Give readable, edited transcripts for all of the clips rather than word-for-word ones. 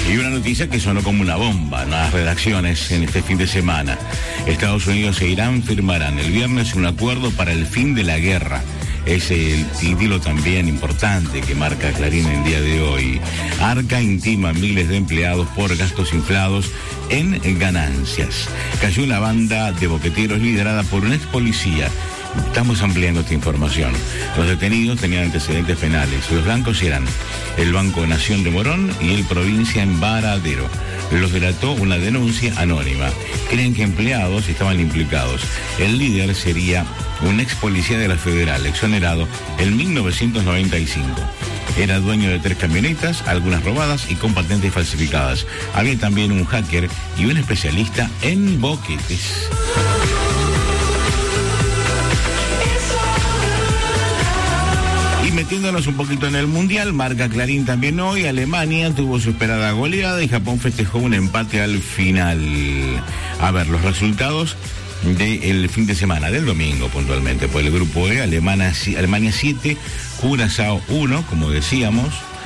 Y una noticia que sonó como una bomba en las redacciones en este fin de semana. Estados Unidos e Irán firmarán el viernes un acuerdo para el fin de la guerra. Es el título también importante que marca Clarín el día de hoy. Arca intima a miles de empleados por gastos inflados en ganancias. Cayó una banda de boqueteros liderada por un ex policía. Estamos ampliando esta información. Los detenidos tenían antecedentes penales. Los blancos eran el Banco Nación de Morón y el Provincia en Varadero. Los delató una denuncia anónima. Creen que empleados estaban implicados. El líder sería un ex policía de la Federal, exonerado en 1995. Era dueño de 3 camionetas, algunas robadas y con patentes falsificadas. Había también un hacker y un especialista en boquetes. Y metiéndonos un poquito en el Mundial, marca Clarín también hoy, Alemania tuvo su esperada goleada y Japón festejó un empate al final. A ver, los resultados del fin de semana, del domingo puntualmente, por el grupo E, Alemania 7, Curazao 1, como decíamos,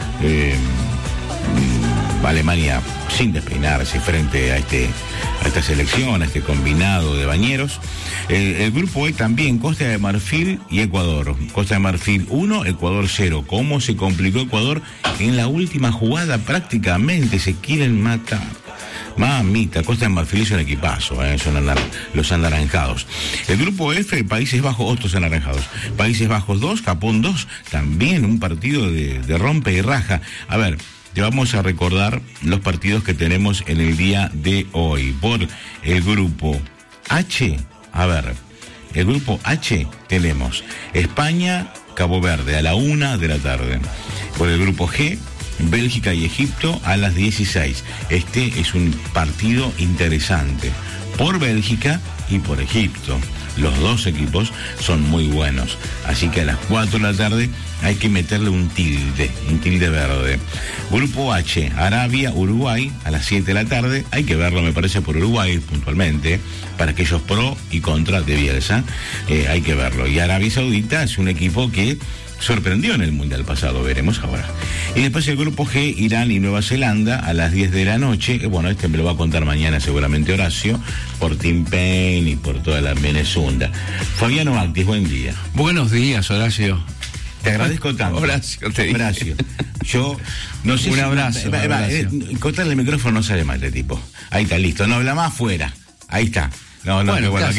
Alemania sin despeinarse frente a esta selección, a este combinado de bañeros. El grupo E también, Costa de Marfil y Ecuador. Costa de Marfil 1, Ecuador 0. ¿Cómo se complicó Ecuador en la última jugada? Prácticamente se quieren matar. Mamita, Costa de Marfil es un equipazo, son los anaranjados. El grupo F, Países Bajos, otros anaranjados. Países Bajos 2, Japón 2, también un partido de rompe y raja. A ver, te vamos a recordar los partidos que tenemos en el día de hoy. Por el grupo H, a ver, el grupo H tenemos España, Cabo Verde a la 1 de la tarde. Por el grupo G, Bélgica y Egipto a las 16. Este es un partido interesante por Bélgica y por Egipto. Los dos equipos son muy buenos. Así que a las 4 de la tarde hay que meterle un tilde verde. Grupo H, Arabia, Uruguay, a las 7 de la tarde. Hay que verlo, me parece, por Uruguay puntualmente, para aquellos pro y contra de Bielsa. Hay que verlo. Y Arabia Saudita es un equipo que sorprendió en el Mundial pasado, veremos ahora. Y después el grupo G, Irán y Nueva Zelanda a las 10 de la noche. Bueno, este me lo va a contar mañana seguramente Horacio, por Tim Payne y por toda la Venezuela. Fabiano Actis, buen día. Buenos días, Horacio. Te agradezco tanto. Horacio, te dije. Horacio. Yo no sé. Un abrazo. Cortarle el micrófono no sale mal de tipo. Ahí está, listo. No habla más, fuera. Ahí está. No, bueno, que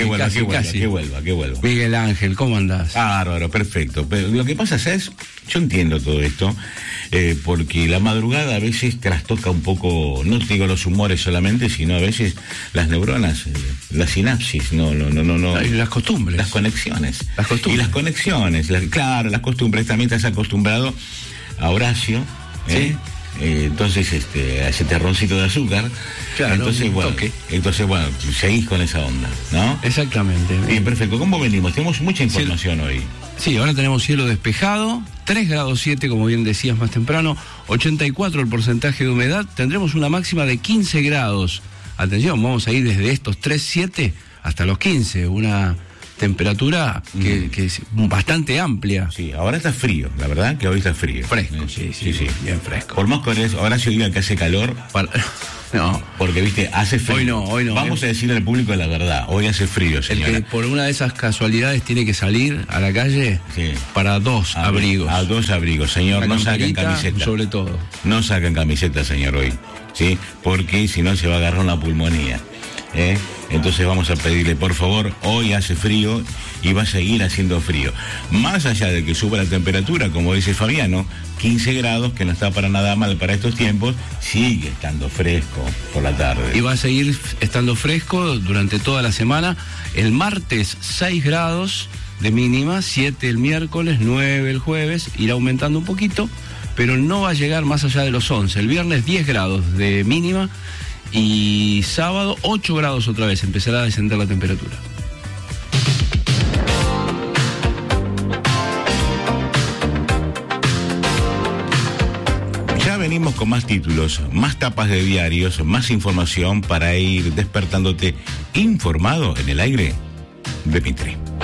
vuelva. Miguel Ángel, ¿cómo andás? Bárbaro, perfecto. Pero lo que pasa es, yo entiendo todo esto, porque la madrugada a veces trastoca un poco, no te digo los humores solamente, sino a veces las neuronas, la sinapsis, no. Y las costumbres. Las conexiones. Las costumbres. Y las conexiones, claro, las costumbres. También estás acostumbrado a Horacio, ¿sí? Entonces a ese terroncito de azúcar. Claro, entonces bueno, seguís con esa onda, ¿no? Exactamente. Bien, perfecto. ¿Cómo venimos? Tenemos mucha información hoy. Sí, ahora tenemos cielo despejado, 3 grados 7, como bien decías más temprano, 84 el porcentaje de humedad, tendremos una máxima de 15 grados. Atención, vamos a ir desde estos 3,7 hasta los 15, una temperatura que es bastante amplia. Sí, ahora está frío, la verdad que hoy está frío. Fresco, sí, bien fresco. Por más que Horacio diga que hace calor, no, porque viste, hace frío. Hoy no. Vamos a decirle al público la verdad, hoy hace frío, señora. El que por una de esas casualidades tiene que salir a la calle, sí, para dos abrigos. A 2 abrigos, señor, no saquen camiseta. Sobre todo. No saquen camiseta, señor, hoy, ¿sí? Porque si no se va a agarrar una pulmonía. Entonces vamos a pedirle, por favor, hoy hace frío y va a seguir haciendo frío. Más allá de que suba la temperatura, como dice Fabiano, 15 grados, que no está para nada mal para estos tiempos, sigue estando fresco por la tarde. Y va a seguir estando fresco durante toda la semana. El martes 6 grados de mínima, 7 el miércoles, 9 el jueves, irá aumentando un poquito, pero no va a llegar más allá de los 11. El viernes 10 grados de mínima. Y sábado 8 grados otra vez, empezará a descender la temperatura. Ya venimos con más títulos, más tapas de diarios, más información para ir despertándote informado en el aire de Mitre.